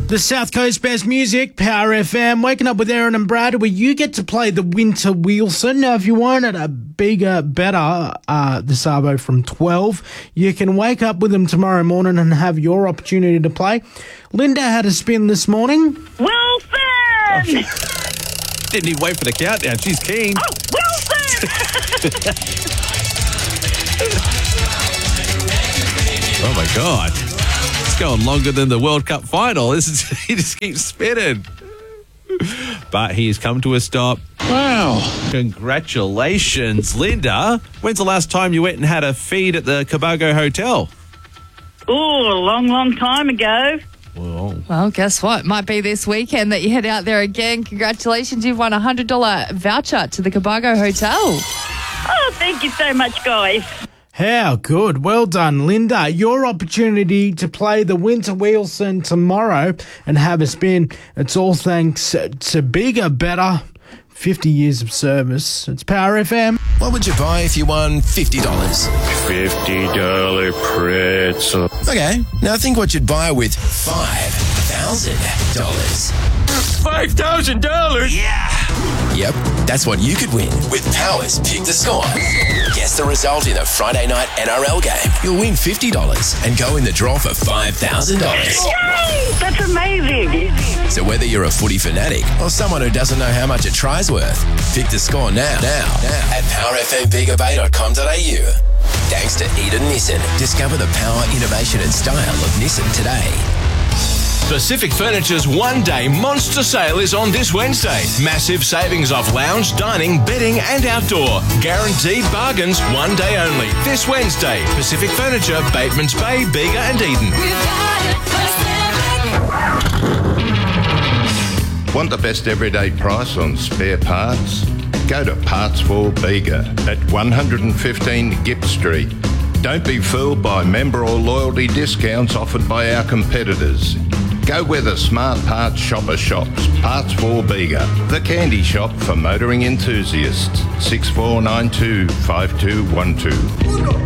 The South Coast Best Music, Power FM. Waking up with Aaron and Brad, where you get to play the Winter Wheelson. Now, if you want it a bigger, better, this Arvo from 12, you can wake up with them tomorrow morning and have your opportunity to play. Linda had a spin this morning. Wilson! Didn't even wait for the countdown. She's keen. Oh, Wilson! Oh, my God. It's going longer than the World Cup final. He just keeps spinning. But he has come to a stop. Wow. Congratulations, Linda. When's the last time you went and had a feed at the Cobargo Hotel? Oh, a long, long time ago. Well, guess what? Might be this weekend that you head out there again. Congratulations, you've won a $100 voucher to the Cobargo Hotel. Oh, thank you so much, guys. How good. Well done, Linda. Your opportunity to play the Winter Wheelson tomorrow and have a spin. It's all thanks to Bigger, Better, 50 years of service. It's Power FM. What would you buy if you won $50? $50 pretzel. Okay, now think what you'd buy with $5,000. $5,000? Yeah! Yep, that's what you could win with Power's Pick the Score. Guess the result in a Friday night NRL game. You'll win $50 and go in the draw for $5,000. Yay! That's amazing. So whether you're a footy fanatic or someone who doesn't know how much a try's worth, pick the score now at powerfmbigabay.com.au. Thanks to Eden Nissan. Discover the power, innovation and style of Nissan today. Pacific Furniture's one-day monster sale is on this Wednesday. Massive savings off lounge, dining, bedding and outdoor. Guaranteed bargains, one day only. This Wednesday, Pacific Furniture, Batemans Bay, Bega and Eden. Want the best everyday price on spare parts? Go to Parts for Bega at 115 Gipp Street. Don't be fooled by member or loyalty discounts offered by our competitors. Go where the smart parts shopper shops. Parts for Bega, the candy shop for motoring enthusiasts. 6492 5212.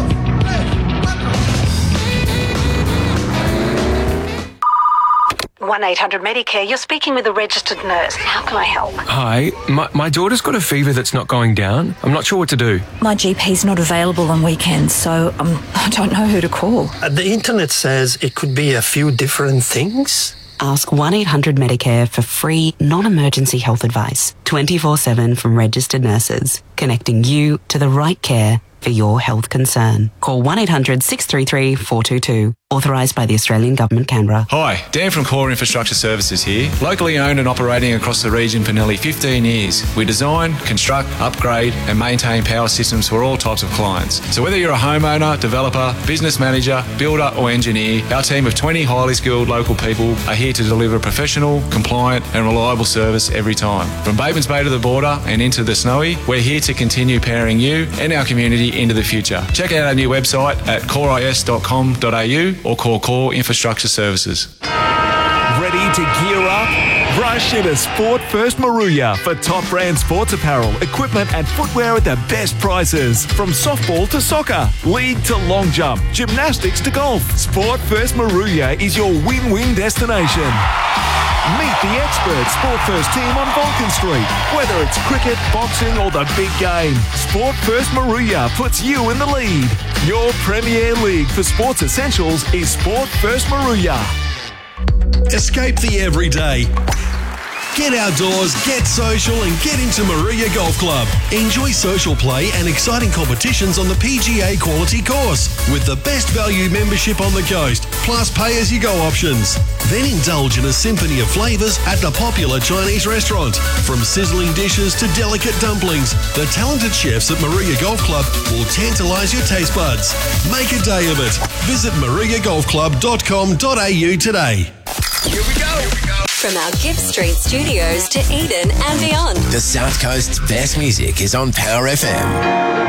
1-800-Medicare. You're speaking with a registered nurse. How can I help? Hi, my daughter's got a fever that's not going down. I'm not sure what to do. My GP's not available on weekends, so I don't know who to call. The internet says it could be a few different things. Ask 1-800-Medicare for free, non-emergency health advice. 24/7 from registered nurses, connecting you to the right care for your health concern. Call 1-800-633-422. Authorised by the Australian Government, Canberra. Hi, Dan from Core Infrastructure Services here. Locally owned and operating across the region for nearly 15 years. We design, construct, upgrade and maintain power systems for all types of clients. So whether you're a homeowner, developer, business manager, builder or engineer, our team of 20 highly skilled local people are here to deliver professional, compliant and reliable service every time. From Batemans Bay to the border and into the Snowy, we're here to continue powering you and our community into the future. Check out our new website at coreis.com.au or call Core Infrastructure Services. Ready to gear up? Rush into Sport First Maruya for top brand sports apparel, equipment and footwear at the best prices. From softball to soccer, league to long jump, gymnastics to golf. Sport First Maruya is your win-win destination. Meet the expert Sport First team on Vulcan Street. Whether it's cricket, boxing or the big game, Sport First Maruya puts you in the lead. Your premier league for sports essentials is Sport First Maruya. Escape the everyday. Get outdoors, get social and get into Maruya Golf Club. Enjoy social play and exciting competitions on the PGA quality course with the best value membership on the coast, plus pay-as-you-go options. Then indulge in a symphony of flavours at the popular Chinese restaurant. From sizzling dishes to delicate dumplings, the talented chefs at Maruya Golf Club will tantalise your taste buds. Make a day of it. Visit maruyagolfclub.com.au today. Here we go. From our Gipp Street studios to Eden and beyond. The South Coast's best music is on Power FM.